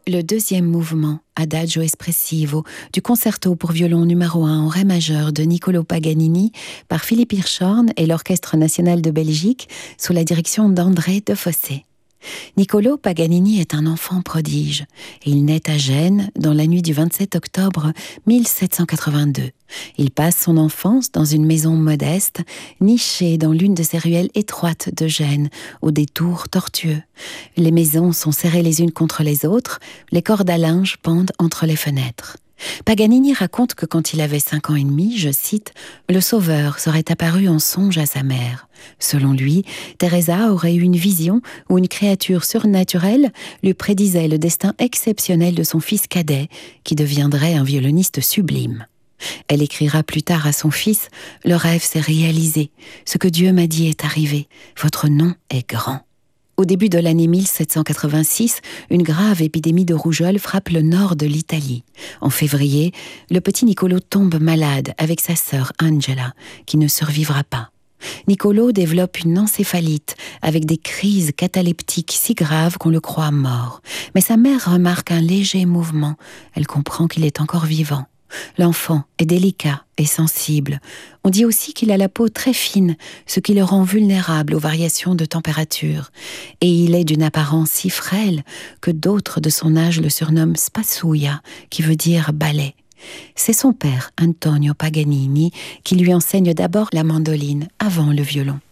Le deuxième mouvement, Adagio espressivo, du concerto pour violon numéro 1 en ré majeur de Niccolò Paganini par Philippe Hirschhorn et l'Orchestre national de Belgique sous la direction d'André Defossé. Niccolò Paganini est un enfant prodige et il naît à Gênes dans la nuit du 27 octobre 1782. Il passe son enfance dans une maison modeste, nichée dans l'une de ces ruelles étroites de Gênes, aux détours tortueux. Les maisons sont serrées les unes contre les autres, les cordes à linge pendent entre les fenêtres. Paganini raconte que quand il avait 5 ans et demi, je cite, « le Sauveur serait apparu en songe à sa mère ». Selon lui, Teresa aurait eu une vision où une créature surnaturelle lui prédisait le destin exceptionnel de son fils cadet, qui deviendrait un violoniste sublime. Elle écrira plus tard à son fils « Le rêve s'est réalisé, ce que Dieu m'a dit est arrivé, votre nom est grand ». Au début de l'année 1786, une grave épidémie de rougeole frappe le nord de l'Italie. En février, le petit Niccolò tombe malade avec sa sœur Angela, qui ne survivra pas. Niccolò développe une encéphalite avec des crises cataleptiques si graves qu'on le croit mort. Mais sa mère remarque un léger mouvement. Elle comprend qu'il est encore vivant. L'enfant est délicat et sensible. On dit aussi qu'il a la peau très fine, ce qui le rend vulnérable aux variations de température. Et il est d'une apparence si frêle que d'autres de son âge le surnomment Spassuia, qui veut dire balai. C'est son père, Antonio Paganini, qui lui enseigne d'abord la mandoline avant le violon.